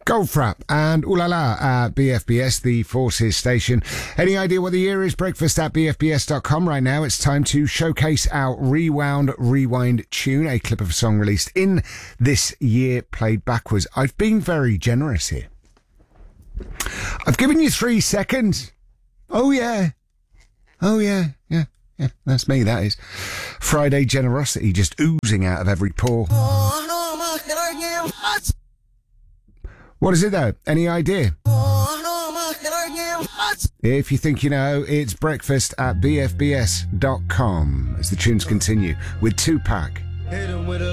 Goldfrapp and Ooh La La at BFBS, the Forces station. Any idea what the year is? Breakfast at BFBS.com. Right now, it's time to showcase our Rewind tune, a clip of a song released in this year, played backwards. I've been very generous here. I've given you 3 seconds. Oh, yeah. Yeah, that's me, that is. Friday generosity just oozing out of every pore. What is it, though? Any idea? If you think you know, it's breakfast at BFBS.com as the tunes continue with Tupac.